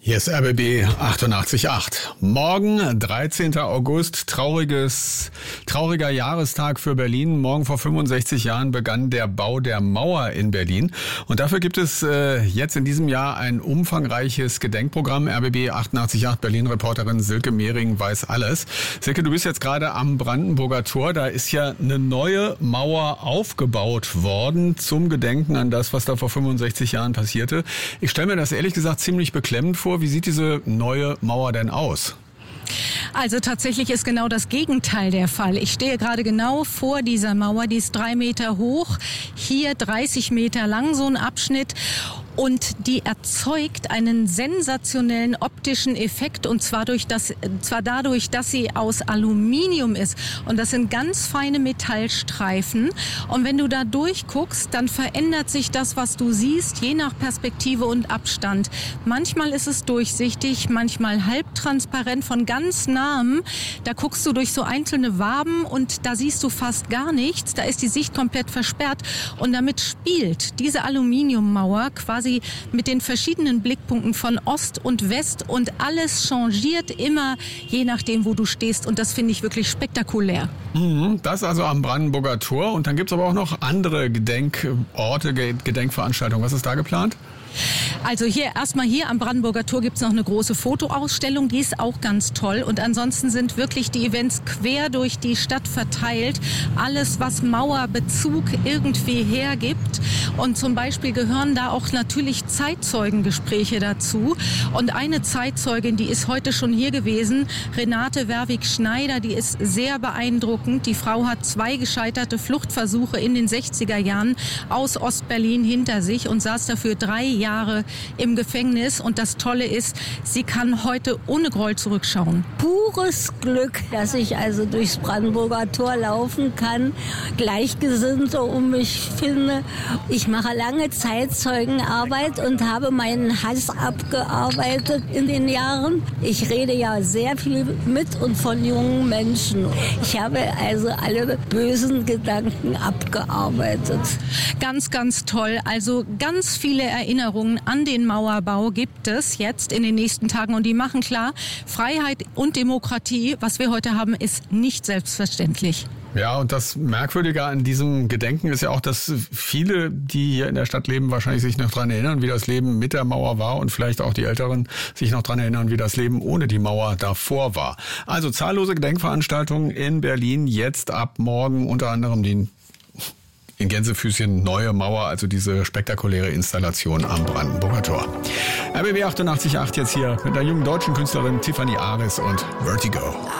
Hier ist RBB 88.8. Morgen, 13. August, trauriger Jahrestag für Berlin. Morgen vor 65 Jahren begann der Bau der Mauer in Berlin. Und dafür gibt es jetzt in diesem Jahr ein umfangreiches Gedenkprogramm. RBB 88.8 Berlin-Reporterin Silke Mehring weiß alles. Silke, du bist jetzt gerade am Brandenburger Tor. Da ist ja eine neue Mauer aufgebaut worden zum Gedenken an das, was da vor 65 Jahren passierte. Ich stelle mir das ehrlich gesagt ziemlich beklemmend vor. Wie sieht diese neue Mauer denn aus? Also tatsächlich ist genau das Gegenteil der Fall. Ich stehe gerade genau vor dieser Mauer, die ist 3 Meter hoch, hier 30 Meter lang, so ein Abschnitt. Und die erzeugt einen sensationellen optischen Effekt, und zwar dadurch, dass sie aus Aluminium ist. Und das sind ganz feine Metallstreifen. Und wenn du da durchguckst, dann verändert sich das, was du siehst, je nach Perspektive und Abstand. Manchmal ist es durchsichtig, manchmal halbtransparent von ganz nahem. Da guckst du durch so einzelne Waben und da siehst du fast gar nichts. Da ist die Sicht komplett versperrt. Und damit spielt diese Aluminiummauer quasi mit den verschiedenen Blickpunkten von Ost und West, und alles changiert immer, je nachdem, wo du stehst, und das finde ich wirklich spektakulär. Das also am Brandenburger Tor, und dann gibt es aber auch noch andere Gedenkorte, Gedenkveranstaltungen. Was ist da geplant? Also erstmal hier am Brandenburger Tor gibt es noch eine große Fotoausstellung, die ist auch ganz toll, und ansonsten sind wirklich die Events quer durch die Stadt verteilt. Alles, was Mauerbezug irgendwie hergibt, und zum Beispiel gehören da auch natürlich Zeitzeugengespräche dazu, und eine Zeitzeugin, die ist heute schon hier gewesen, Renate Werwig-Schneider, die ist sehr beeindruckend. Die Frau hat 2 gescheiterte Fluchtversuche in den 60er Jahren aus Ostberlin hinter sich und saß dafür 3 Jahre im Gefängnis, und das Tolle ist, sie kann heute ohne Groll zurückschauen. Pures Glück, dass ich also durchs Brandenburger Tor laufen kann, Gleichgesinnte um mich finde. Ich mache lange Zeitzeugenarbeit und habe meinen Hass abgearbeitet in den Jahren. Ich rede ja sehr viel mit und von jungen Menschen. Ich habe also alle bösen Gedanken abgearbeitet. Ganz, ganz toll. Also ganz viele Erinnerungen an den Mauerbau gibt es jetzt in den nächsten Tagen, und die machen klar, Freiheit und Demokratie, was wir heute haben, ist nicht selbstverständlich. Ja, und das Merkwürdige an diesem Gedenken ist ja auch, dass viele, die hier in der Stadt leben, wahrscheinlich sich noch dran erinnern, wie das Leben mit der Mauer war, und vielleicht auch die Älteren sich noch dran erinnern, wie das Leben ohne die Mauer davor war. Also zahllose Gedenkveranstaltungen in Berlin, jetzt ab morgen, unter anderem die in Gänsefüßchen neue Mauer, also diese spektakuläre Installation am Brandenburger Tor. RBB 88.8 jetzt hier mit der jungen deutschen Künstlerin Tiffany Aris und Vertigo.